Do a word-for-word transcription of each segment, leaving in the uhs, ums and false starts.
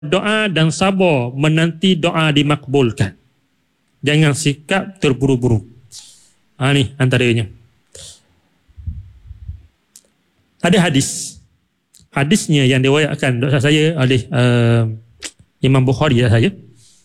doa dan sabar menanti doa dimakbulkan. Jangan sikap terburu-buru. Ha, ni antaranya. Ada hadis. Hadisnya yang diriwayatkan doa saya oleh uh, Imam Bukhari ya saya.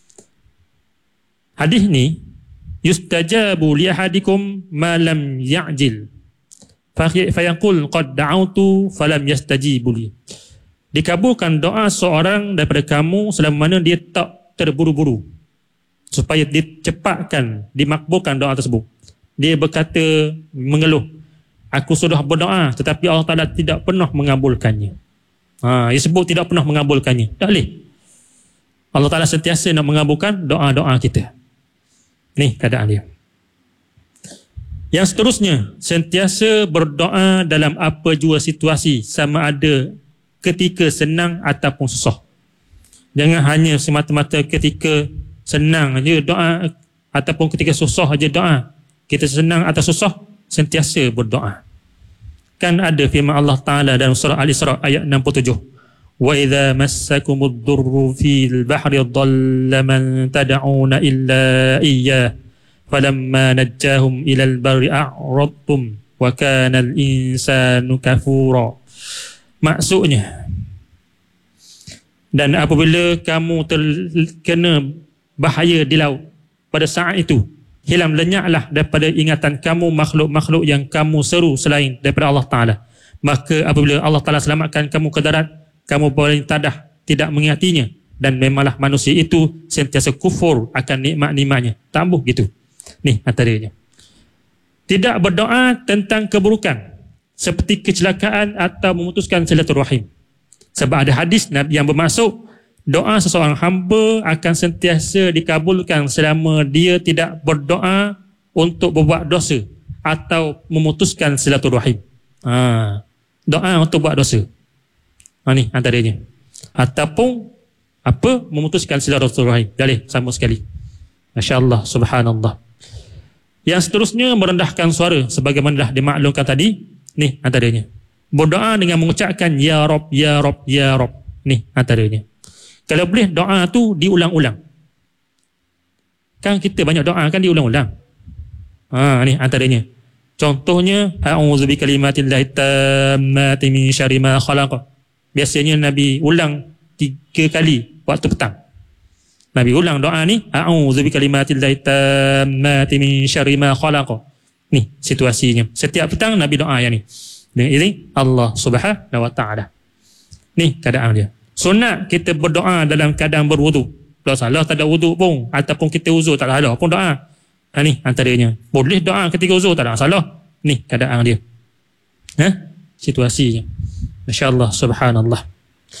Hadis ni yustajabu li ahadikum ma lam ya'jil. Fa yaqul qad da'awtu falam yastajibu li. Dikabulkan doa seorang daripada kamu selama mana dia tak terburu-buru, supaya dicepatkan, dimakbulkan doa tersebut. Dia berkata, mengeluh, aku sudah berdoa tetapi Allah Ta'ala tidak pernah mengabulkannya. Ha, dia sebut tidak pernah mengabulkannya. Tak boleh. Allah Ta'ala sentiasa nak mengabulkan doa-doa kita. Ni keadaan dia. Yang seterusnya, sentiasa berdoa dalam apa jua situasi, sama ada ketika senang ataupun susah. Jangan hanya semata-mata ketika senang aja doa ataupun ketika susah aja doa. Kita senang atau susah, sentiasa berdoa. Kan ada firman Allah Ta'ala dalam surah Al-Isra ayat enam puluh tujuh. Wa idza massakumud durru fil bahri dhalla man tad'una illa iyyah falamma najjahum ilal barri a'radtum wa kana al-insanu kafura. Maksudnya, dan apabila kamu terkena bahaya di laut, pada saat itu hilang lenyaplah daripada ingatan kamu makhluk-makhluk yang kamu seru selain daripada Allah Ta'ala. Maka apabila Allah Ta'ala selamatkan kamu ke darat, kamu boleh tadah tidak mengingatinya, dan memanglah manusia itu sentiasa kufur akan nikmat-nikmatnya. Tambuh gitu. Ni antaranya. Tidak berdoa tentang keburukan seperti kecelakaan atau memutuskan silaturahim. Sebab ada hadis yang bermaksud doa seseorang hamba akan sentiasa dikabulkan selama dia tidak berdoa untuk berbuat dosa atau memutuskan silaturahim. Ha, doa untuk buat dosa. Ha, ni antaranya. Ataupun apa? Memutuskan silaturahim. Boleh sama sekali. Masya-Allah, subhanallah. Yang seterusnya merendahkan suara sebagaimana dah dimaklumkan tadi. Ni antaranya. Berdoa dengan mengucapkan Ya Rob, Ya Rob, Ya Rob. Ni antaranya. Kalau boleh doa tu diulang-ulang. Kan kita banyak doa kan diulang-ulang. Ha, ni antaranya. Contohnya, A'udzu bikalimatillahi tammati min syarri ma khalaq. Biasanya Nabi ulang tiga kali waktu petang. Nabi ulang doa ni, A'udzu bikalimatillahi tammati min syarri ma khalaq. Ni situasinya. Setiap petang Nabi doa yang ni. Dengan izin Allah Subhanahu wa Ta'ala. Ni keadaan dia. Sunat kita berdoa dalam keadaan berwuduk. Tak salah tak ada wuduk pun, ataupun kita uzur tak salah pun doa. Ha, ni antaranya. Boleh doa ketika uzur tak ada salah. Ni keadaan dia. Ha? Situasinya. Masya-Allah, subhanallah.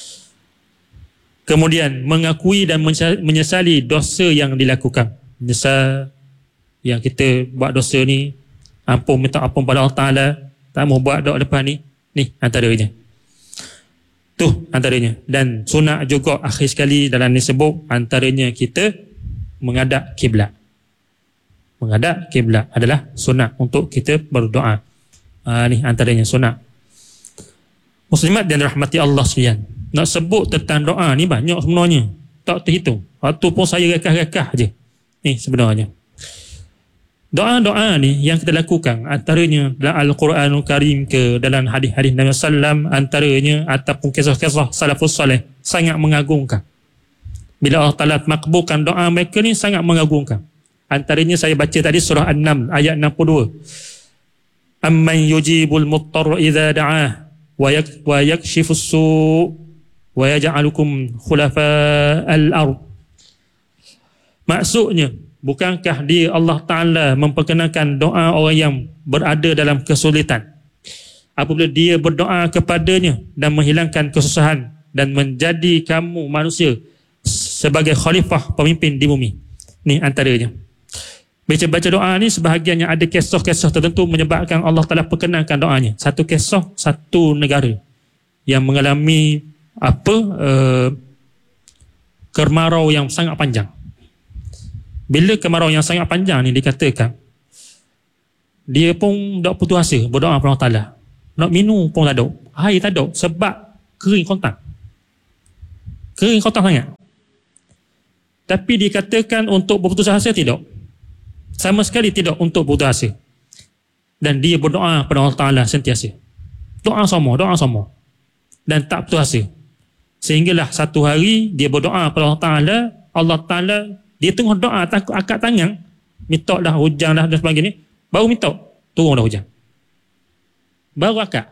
Kemudian mengakui dan menyesali dosa yang dilakukan. Menyesal yang kita buat dosa ni, ampun, minta ampun pada Allah Ta'ala, tak mau buat doa lepas ni. Ni antaranya. Tu antaranya. Dan sunat juga akhir sekali dalam ni sebut, antaranya kita menghadap kiblat. Menghadap kiblat adalah sunat untuk kita berdoa. Ha, ni antaranya sunat. Muslimat dan rahmati Allah sekalian. Nak sebut tentang doa ni banyak sebenarnya. Tak terhitung. Waktu pun saya rekah-rekah je. Ni sebenarnya. Doa-doa ni yang kita lakukan, antaranya dalam Al-Quranul Karim ke dalam hadis-hadis Nabi sallallahu alaihi wasallam, antaranya ataupun kisah-kisah salafus salih, sangat mengagumkan. Bila Allah Ta'ala makbulkan doa mereka ni sangat mengagumkan. Antaranya saya baca tadi surah An-Naml ayat enam puluh dua. Amman yujibul muttar idza da'ah wa yak wa yakshifus su' wa yaj'alukum khulafa'al ard. Maksudnya, bukankah dia Allah Ta'ala memperkenankan doa orang yang berada dalam kesulitan apabila dia berdoa kepadanya dan menghilangkan kesusahan dan menjadi kamu manusia sebagai khalifah pemimpin di bumi. Ni antaranya. Baca-baca doa ni sebahagiannya ada kisah-kisah tertentu menyebabkan Allah Ta'ala perkenankan doanya. Satu kisah, satu negara yang mengalami apa uh, kemarau yang sangat panjang. Bila kemarau yang sangat panjang ni dikatakan, dia pun tak putus asa berdoa kepada Allah Ta'ala. Nak minum pun tak ada, air tak ada sebab kering kontan. Kering kotak sangat. Tapi dikatakan untuk berputus asa, tidak. Sama sekali tidak untuk berputus asa. Dan dia berdoa kepada Allah Ta'ala sentiasa. Doa sama, doa sama. Dan tak putus asa. Sehinggalah satu hari dia berdoa kepada Allah Ta'ala, Allah Ta'ala, dia tengah doa takut akad tangan, minta dah hujan dah dan sebagainya, baru minta, turun dah hujan. Baru akad.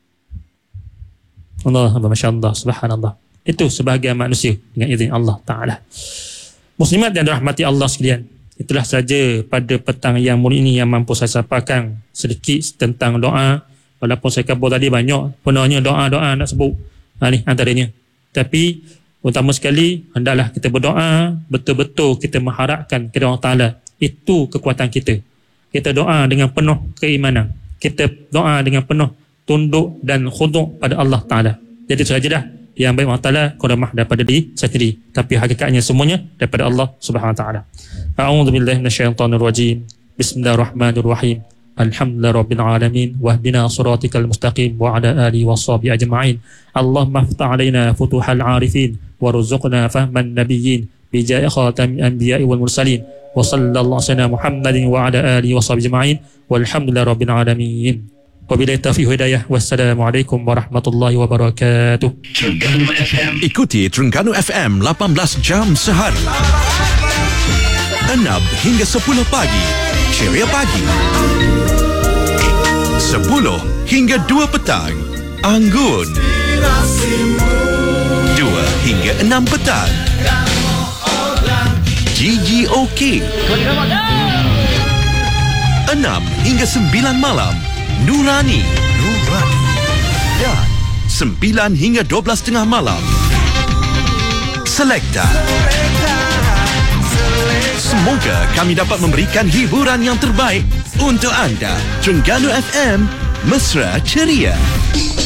Allah, Masya Allah, Subhanallah. Itu sebahagian manusia dengan izin Allah Ta'ala. Muslimat dan rahmati Allah sekalian, itulah saja pada petang yang mulia ini yang mampu saya sampaikan sedikit tentang doa. Walaupun saya kabur tadi banyak penuhnya doa-doa nak sebut, ha, ni antaranya. Tapi utama sekali hendaklah kita berdoa, betul-betul kita mengharapkan kepada Allah Ta'ala. Itu kekuatan kita. Kita doa dengan penuh keimanan, kita doa dengan penuh tunduk dan khuduk pada Allah Ta'ala. Jadi itu sajalah yang baik Allah Ta'ala qadamah daripada diri saya sendiri, tapi hakikatnya semuanya daripada Allah Subhanahu Wa Ta'ala. A'udzubillahi minasyaitonir rajim. Bismillahirrahmanirrahim. Alhamdulillahi rabbil alamin wahdina siratikal mustaqim wa ala alihi washabihi ajma'in. Allahumma iftah 'alaina futuhal 'arifin warzuqna fahman nabiyyin bi ja'i khatamil anbiya'i wal mursalin wa sallallahu alaihi Muhammadin wa ala alihi washabihi ajma'in walhamdulillahi rabbil alamin. Wabillahi taufiq hidayah. Wassalamualaikum warahmatullahi wabarakatuh. Terengganu F M. Ikuti Terengganu F M lapan belas jam sehari. enam hingga sepuluh pagi. Ceria pagi. sepuluh hingga dua petang. Anggun. dua hingga enam petang. G G O K. enam hingga sembilan malam. Nurani. Nurani. Dan sembilan hingga dua belas tengah malam. Selekta. Semoga kami dapat memberikan hiburan yang terbaik untuk anda. Terengganu F M, mesra ceria.